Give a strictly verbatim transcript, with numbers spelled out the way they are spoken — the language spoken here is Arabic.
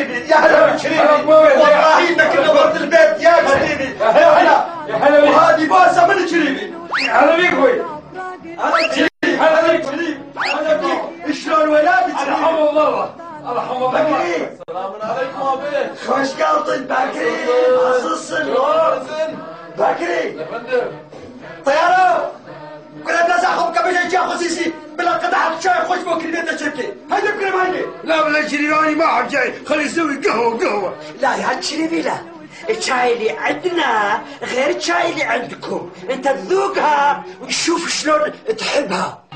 شريبي يا هلا بالشريبي والله انك نورت البيت يا شريبي يا هلا يا هلا بيك وهذه بوسه من شريبي يا هلا بيك اخوي هلا شريبي هلا بيك شريبي هلا بيك شلون ولادك شريبي الحمد الله الحمد الله بكري السلام عليكم ابي خوش قلطن بكري عزيزن بكري يا فندم طياره كنا بلازا اخو كبش جا خصيصي بلا قطعه شاي خوش بكري بيت شركه هيدا بكري هيدا لا بلا شريباني ما حد جاي خلي يسوي قهوه قهوه لا يا شريبي لا الشاي اللي عندنا غير الشاي اللي عندكم انت تذوقها وتشوف شلون تحبها